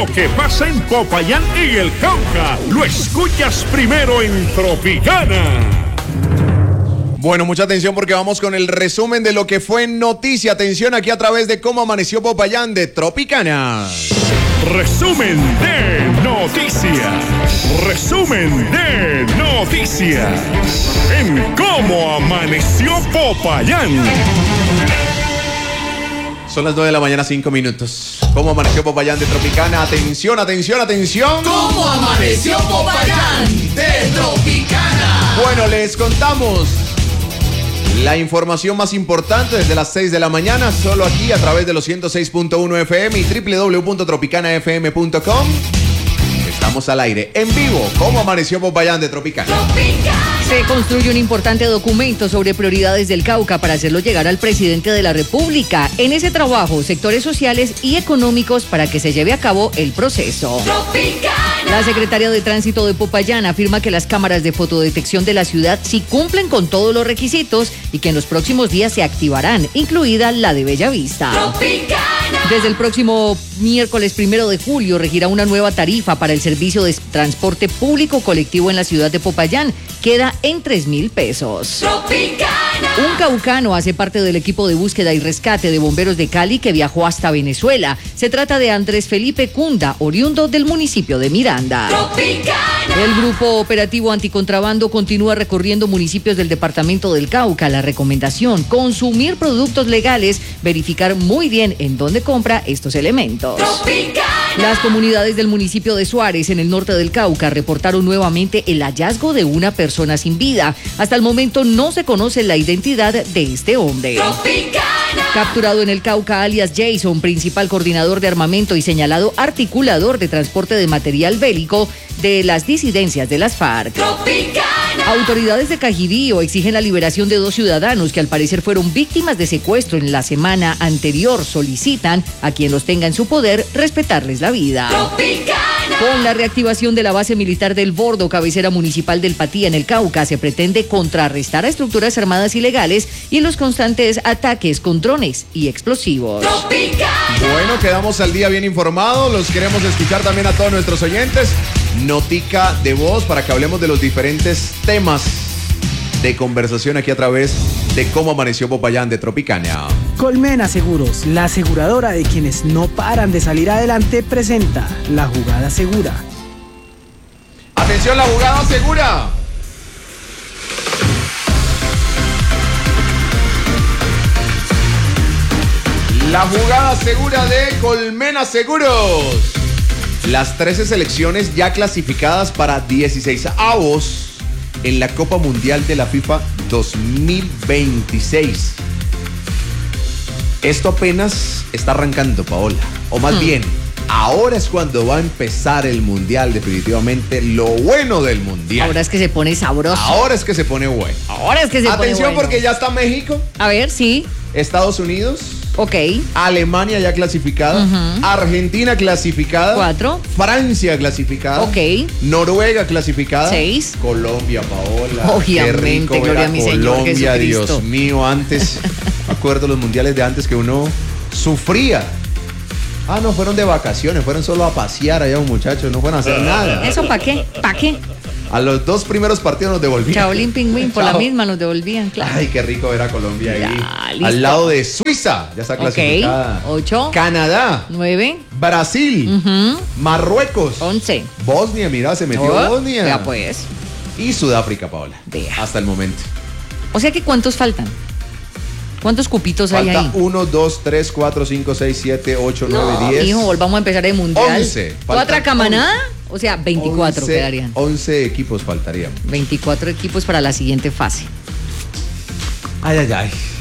Lo que pasa en Popayán y el Cauca, lo escuchas primero en Tropicana. Bueno, mucha atención porque vamos con el resumen de lo que fue noticia. Atención aquí a través de Cómo Amaneció Popayán de Tropicana. Resumen de noticias. Resumen de noticias. En Cómo Amaneció Popayán. Son las 9 de la mañana, 5 minutos. ¿Cómo amaneció Popayán de Tropicana? Atención, atención, atención. ¿Cómo amaneció Popayán de Tropicana? Bueno, les contamos la información más importante desde las 6 de la mañana, solo aquí a través de los 106.1 FM y www.tropicanafm.com. Estamos al aire, en vivo. ¿Cómo amaneció Popayán de Tropicana? Se construye un importante documento sobre prioridades del Cauca para hacerlo llegar al presidente de la República. En ese trabajo, sectores sociales y económicos para que se lleve a cabo el proceso. La secretaria de Tránsito de Popayán afirma que las cámaras de fotodetección de la ciudad sí cumplen con todos los requisitos y que en los próximos días se activarán, incluida la de Bellavista. Desde el próximo miércoles 1 de julio regirá una nueva tarifa para el servicio de transporte público colectivo en la ciudad de Popayán. Queda en 3.000 pesos. Un caucano hace parte del equipo de búsqueda y rescate de bomberos de Cali que viajó hasta Venezuela. Se trata de Andrés Felipe Cunda, oriundo del municipio de Miranda. El grupo operativo anticontrabando continúa recorriendo municipios del departamento del Cauca. La recomendación: consumir productos legales, verificar muy bien en dónde compra estos elementos. Las comunidades del municipio de Suárez, en el norte del Cauca, reportaron nuevamente el hallazgo de una persona sin vida. Hasta el momento no se conoce la identidad de este hombre. Capturado en el Cauca, alias Jason, principal coordinador de armamento y señalado articulador de transporte de material bélico de las disidencias de las FARC. Autoridades de Cajirío exigen la liberación de 2 ciudadanos que al parecer fueron víctimas de secuestro en la semana anterior. Solicitan a quien los tenga en su poder respetarles la vida. Con la reactivación de la base militar del Bordo, cabecera municipal del Patía en el Cauca, se pretende contrarrestar a estructuras armadas ilegales y los constantes ataques con drones y explosivos. Bueno, quedamos al día bien informados. Los queremos escuchar también a todos nuestros oyentes. Notica de voz para que hablemos de los diferentes temas de conversación aquí a través de Cómo Amaneció Popayán de Tropicana. Colmena Seguros, la aseguradora de quienes no paran de salir adelante, presenta La Jugada Segura. ¡Atención, la jugada segura! La jugada segura de Colmena Seguros. Las 13 selecciones ya clasificadas para 16avos en la Copa Mundial de la FIFA 2026. Esto apenas está arrancando, Paola. O más bien, ahora es cuando va a empezar el Mundial, definitivamente lo bueno del Mundial. Ahora es que se pone sabroso. Ahora es que se pone bueno. Ahora es que se pone bueno. Atención porque ya está México. A ver, sí. Estados Unidos. Ok. Alemania ya clasificada. Argentina clasificada. 4. Francia clasificada. Ok. Noruega clasificada. 6. Colombia, Paola. Obviamente, qué rico gloria a mi Señor Colombia, Jesucristo. Dios mío, antes, me acuerdo los mundiales de antes que uno sufría. Ah, no fueron de vacaciones, fueron solo a pasear allá, muchachos, no fueron a hacer nada. ¿Eso para qué? ¿Para qué? A los 2 primeros partidos nos devolvían. Chaolín Pingüín, por la misma nos devolvían, claro. Ay, qué rico ver a Colombia Ya, ahí. listo. Al lado de Suiza, ya está clasificada. 8. Canadá. 9. Brasil. Marruecos. 11. Bosnia, mira, se metió Bosnia. Ya pues. Y Sudáfrica, Paola. Vea. Hasta el momento. O sea que ¿cuántos faltan? ¿Cuántos cupitos hay ahí? Falta 1, 2, 3, 4, 5, 6, 7, 8, 9, 10. Hijo, volvamos a empezar el mundial. 11. ¿Otra camanada? O sea, 24 quedarían. 11 equipos faltarían. 24 equipos para la siguiente fase. Ay, ay, ay.